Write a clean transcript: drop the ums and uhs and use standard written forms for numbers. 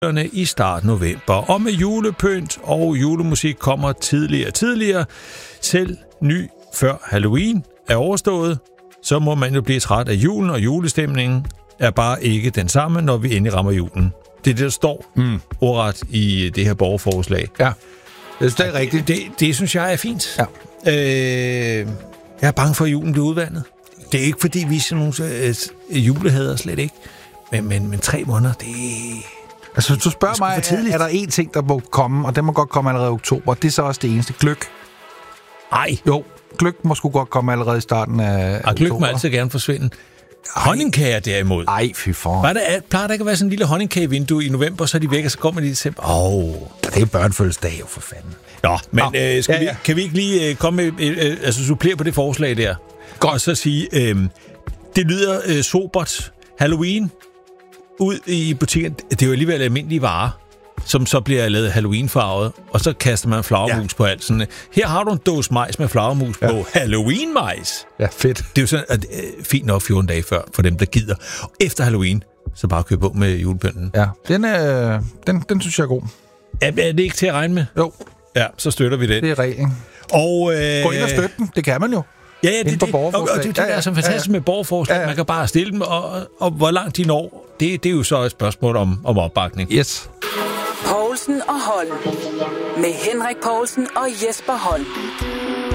i start november. Og med julepynt og julemusik kommer tidligere. Selv ny før Halloween er overstået, så må man jo blive træt af julen, og julestemningen er bare ikke den samme, når vi endelig rammer julen. Det er det, der står ordret i det her borgerforslag. Ja, det er rigtigt. Det synes jeg er fint. Ja. Jeg er bange for, at julen bliver udvandet. Det er ikke, fordi vi er sådan nogle julehader, slet ikke. Men 3 måneder, det... Altså, hvis du spørger mig, er der én ting, der må komme, og den må godt komme allerede i oktober, det er så også det eneste. Gløgg. Ej. Jo, gløgg må sgu godt komme allerede i starten af oktober. Gløgg må altid gerne forsvinde. Honningkager derimod. Ej, fy for. Plejer der ikke at være sådan en lille honningkagevindue i november, så er de væk, og så kommer de i december? Det er børnefødselsdag jo, for fanden. Nå, men kan vi ikke lige komme med, supplere på det forslag der? Godt. Og så sige, det lyder sobert. Halloween ud i butikken, det er jo alligevel almindelige varer, som så bliver lavet Halloween-farvet, og så kaster man flagermus på alt. Sådan, her har du en dåse majs med flagermus på. Halloween-majs! Ja, fedt. Det er jo sådan, fint nok 14 dage før, for dem, der gider. Efter Halloween, så bare køb på med julepynten. Ja, den synes jeg er god. Er det ikke til at regne med? Jo. Ja, så støtter vi den. Det er reglen. Og, gå ind og støtte den, det kan man jo. Ja, det er så fantastisk med borgerforslag. Ja. Man kan bare stille dem, og hvor langt de når, det er jo så et spørgsmål om opbakning. Yes. Poulsen og Holm. Med Henrik Poulsen og Jesper Holm.